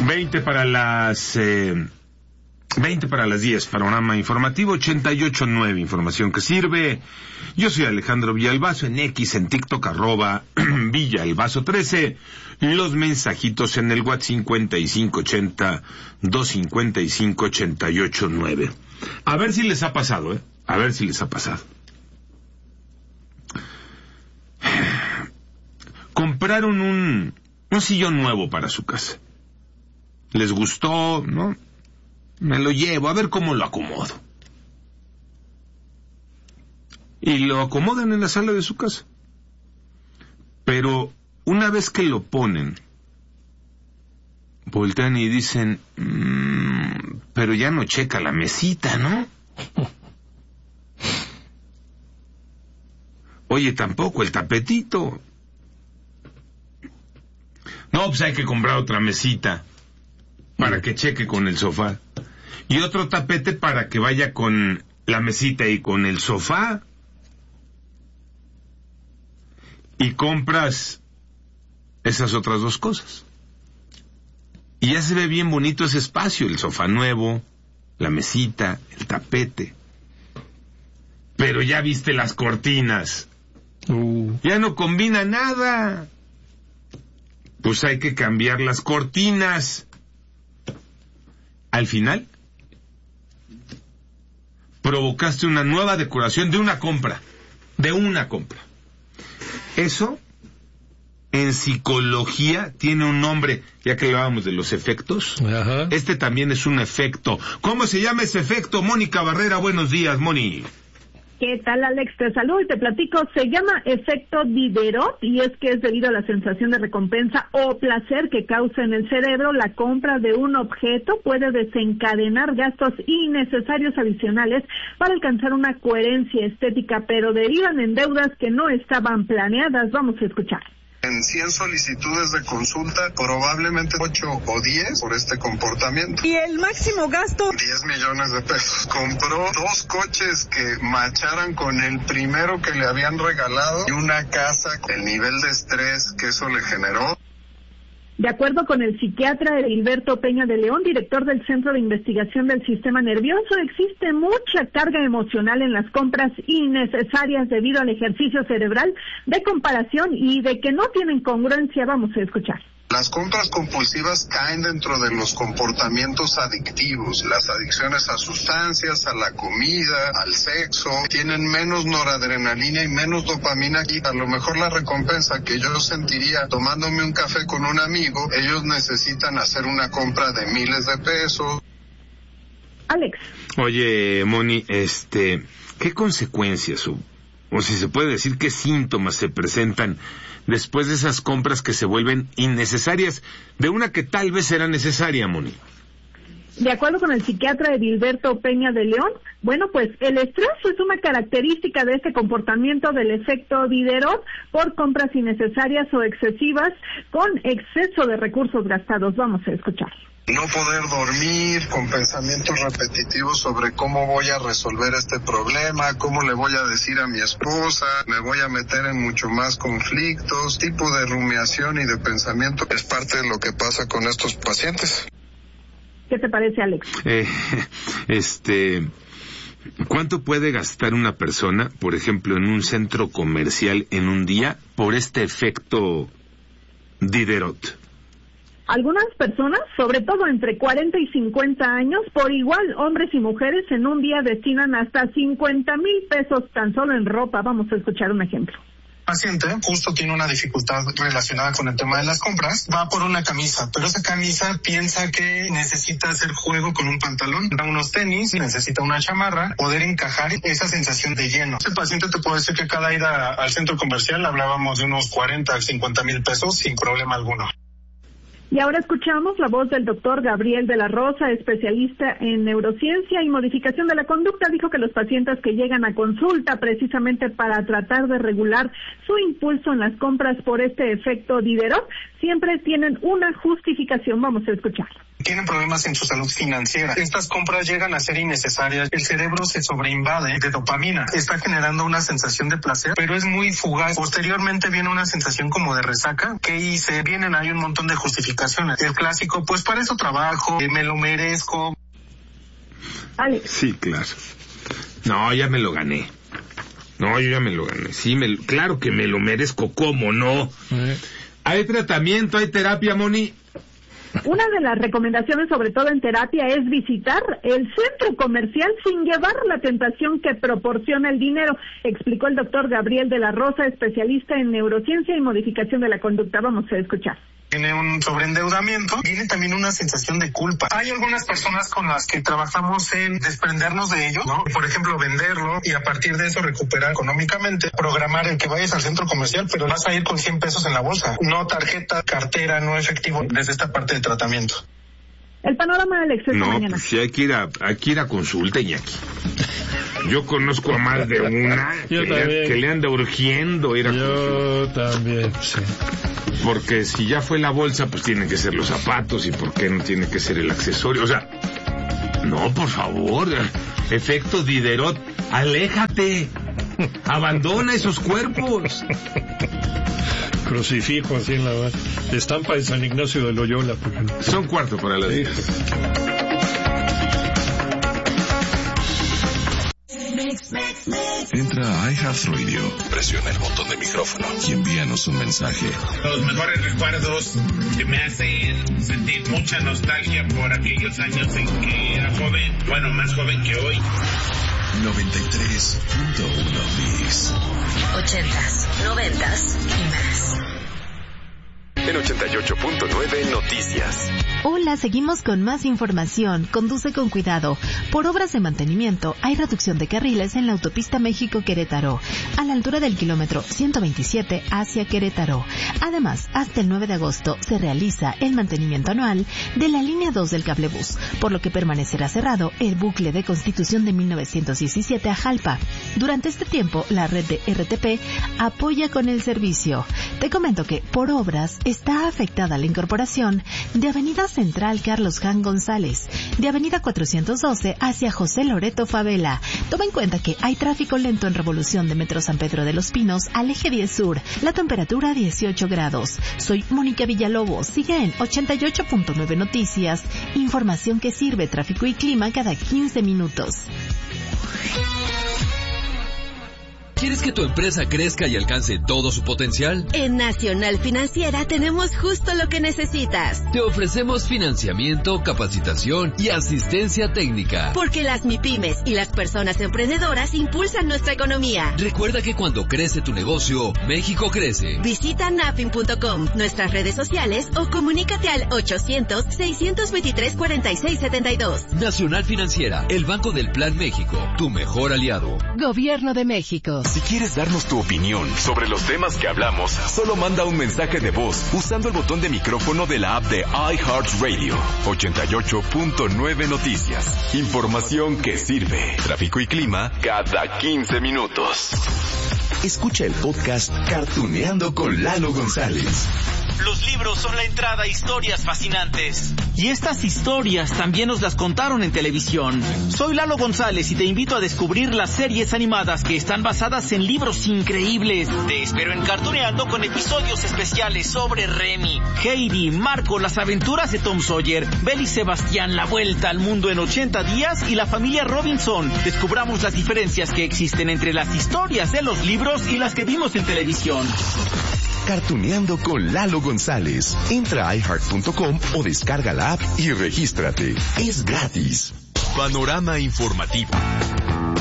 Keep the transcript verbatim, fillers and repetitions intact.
veinte para las... Eh, veinte para las diez, panorama informativo, ochenta y ocho punto nueve, información que sirve. Yo soy Alejandro Villalbazo, en X, en TikTok, arroba Villalbazo trece. Los mensajitos en el WhatsApp cincuenta y cinco ochenta, doscientos cincuenta y cinco, ochenta y ocho nueve. A ver si les ha pasado, ¿eh? A ver si les ha pasado. Compraron un, un sillón nuevo para su casa. Les gustó, ¿no? Me lo llevo, a ver cómo lo acomodo. Y lo acomodan en la sala de su casa. Pero una vez que lo ponen, voltean y dicen, mmm, pero ya no checa la mesita, ¿no? Oye, tampoco el tapetito. No, pues hay que comprar otra mesita para que cheque con el sofá. Y otro tapete para que vaya con la mesita y con el sofá. Y compras esas otras dos cosas. Y ya se ve bien bonito ese espacio, el sofá nuevo, la mesita, el tapete. Pero ya viste las cortinas. Uh. Ya no combina nada. Pues hay que cambiar las cortinas. Al final, provocaste una nueva decoración de una compra. De una compra. Eso, en psicología, tiene un nombre, ya que hablábamos de los efectos. Ajá. Este también es un efecto. ¿Cómo se llama ese efecto? Mónica Barrera, buenos días, Moni. ¿Qué tal, Alex? Te saludo y te platico. Se llama efecto Diderot y es que es debido a la sensación de recompensa o placer que causa en el cerebro. La compra de un objeto puede desencadenar gastos innecesarios adicionales para alcanzar una coherencia estética, pero derivan en deudas que no estaban planeadas. Vamos a escuchar. En cien solicitudes de consulta, probablemente ocho o diez por este comportamiento. ¿Y el máximo gasto? diez millones de pesos. Compró dos coches que macharan con el primero que le habían regalado y una casa. El nivel de estrés que eso le generó. De acuerdo con el psiquiatra Edilberto Peña de León, director del Centro de Investigación del Sistema Nervioso, existe mucha carga emocional en las compras innecesarias debido al ejercicio cerebral de comparación y de que no tienen congruencia. Vamos a escuchar. Las compras compulsivas caen dentro de los comportamientos adictivos. Las adicciones a sustancias, a la comida, al sexo, tienen menos noradrenalina y menos dopamina. Y a lo mejor la recompensa que yo sentiría tomándome un café con un amigo, ellos necesitan hacer una compra de miles de pesos. Alex. Oye, Moni, este, ¿qué consecuencias o, o si se puede decir qué síntomas se presentan después de esas compras que se vuelven innecesarias, de una que tal vez era necesaria, Moni? De acuerdo con el psiquiatra Edilberto Peña de León, bueno, pues el estrés es una característica de este comportamiento del efecto Diderot por compras innecesarias o excesivas con exceso de recursos gastados. Vamos a escuchar. No poder dormir, con pensamientos repetitivos sobre cómo voy a resolver este problema, cómo le voy a decir a mi esposa, me voy a meter en mucho más conflictos, tipo de rumiación y de pensamiento es parte de lo que pasa con estos pacientes. ¿Qué te parece, Alex? Eh, este, ¿cuánto puede gastar una persona, por ejemplo, en un centro comercial en un día por este efecto Diderot? Algunas personas, sobre todo entre cuarenta y cincuenta años, por igual hombres y mujeres, en un día destinan hasta cincuenta mil pesos tan solo en ropa. Vamos a escuchar un ejemplo. Paciente justo tiene una dificultad relacionada con el tema de las compras, va por una camisa, pero esa camisa piensa que necesita hacer juego con un pantalón, da unos tenis, necesita una chamarra, poder encajar esa sensación de lleno. Ese paciente te puedo decir que cada ida al centro comercial hablábamos de unos cuarenta a cincuenta mil pesos sin problema alguno. Y ahora escuchamos la voz del doctor Gabriel de la Rosa, especialista en neurociencia y modificación de la conducta. Dijo que los pacientes que llegan a consulta precisamente para tratar de regular su impulso en las compras por este efecto Diderot siempre tienen una justificación. Vamos a escucharlo. Tienen problemas en su salud financiera. Estas compras llegan a ser innecesarias. El cerebro se sobreinvade de dopamina. Está generando una sensación de placer, pero es muy fugaz. Posteriormente viene una sensación como de resaca. ¿Qué hice? Vienen ahí un montón de justificaciones. El clásico, pues para eso trabajo, me lo merezco. Alex. Sí, claro. No, ya me lo gané. No, yo ya me lo gané. Sí, me, claro que me lo merezco. ¿Cómo no? ¿Eh? ¿Hay tratamiento, hay terapia, Moni? Una de las recomendaciones, sobre todo en terapia, es visitar el centro comercial sin llevar la tentación que proporciona el dinero, explicó el doctor Gabriel de la Rosa, especialista en neurociencia y modificación de la conducta. Vamos a escuchar. Tiene un sobreendeudamiento, viene también una sensación de culpa. Hay algunas personas con las que trabajamos en desprendernos de ello, ¿no? Por ejemplo, venderlo y a partir de eso recuperar económicamente, programar el que vayas al centro comercial, pero vas a ir con cien pesos en la bolsa, no tarjeta, cartera, no efectivo, desde esta parte de tratamiento. El panorama, Alex, esta no, mañana. Pues sí, hay que ir a, hay que ir a consulta, Iñaki. Yo conozco a más de una que le, que le anda urgiendo ir a Yo consulta. también, sí. Porque si ya fue la bolsa, pues tienen que ser los zapatos, y por qué no tiene que ser el accesorio. O sea, no, por favor, efecto Diderot, aléjate, abandona esos cuerpos. Crucifijo así en la base. Estampa de San Ignacio de Loyola. Porque... Son cuarto para las diez. Entra a iHeartRadio, presiona el botón de micrófono y envíanos un mensaje. Los mejores recuerdos que me hacen sentir mucha nostalgia por aquellos años en que era joven, bueno, más joven que hoy. noventa y tres punto uno Bis. Ochentas, noventas y más. En ochenta y ocho punto nueve Noticias. Hola, seguimos con más información. Conduce con cuidado. Por obras de mantenimiento, hay reducción de carriles en la autopista México-Querétaro, a la altura del kilómetro ciento veintisiete hacia Querétaro. Además, hasta el nueve de agosto se realiza el mantenimiento anual de la línea dos del cablebús, por lo que permanecerá cerrado el bucle de Constitución de mil novecientos diecisiete a Jalpa. Durante este tiempo, la red de R T P apoya con el servicio. Te comento que, por obras, está afectada la incorporación de Avenida Central Carlos Jan González, de Avenida cuatrocientos doce hacia José Loreto Favela. Toma en cuenta que hay tráfico lento en Revolución de Metro San Pedro de los Pinos al eje diez sur, la temperatura dieciocho grados. Soy Mónica Villalobos, sigue en ochenta y ocho punto nueve Noticias, información que sirve tráfico y clima cada quince minutos. ¿Quieres que tu empresa crezca y alcance todo su potencial? En Nacional Financiera tenemos justo lo que necesitas. Te ofrecemos financiamiento, capacitación y asistencia técnica. Porque las MIPYMES y las personas emprendedoras impulsan nuestra economía. Recuerda que cuando crece tu negocio, México crece. Visita nafin punto com, nuestras redes sociales o comunícate al ochocientos, seiscientos veintitrés, cuarenta y seis setenta y dos. Nacional Financiera, el Banco del Plan México, tu mejor aliado. Gobierno de México. Si quieres darnos tu opinión sobre los temas que hablamos, solo manda un mensaje de voz usando el botón de micrófono de la app de iHeartRadio. ochenta y ocho punto nueve Noticias. Información que sirve. Tráfico y clima cada quince minutos. Escucha el podcast Cartuneando con Lalo González. Los libros son la entrada a historias fascinantes. Y estas historias también nos las contaron en televisión. Soy Lalo González y te invito a descubrir las series animadas que están basadas en libros increíbles. Te espero en Cartuneando con episodios especiales sobre Remy, Heidi, Marco, las aventuras de Tom Sawyer, Belle y Sebastián, la vuelta al mundo en ochenta días y la familia Robinson. Descubramos las diferencias que existen entre las historias de los libros y las que vimos en televisión. Cartuneando con Lalo González. Entra a iHeart punto com o descarga la app y regístrate. Es gratis. Panorama informativo.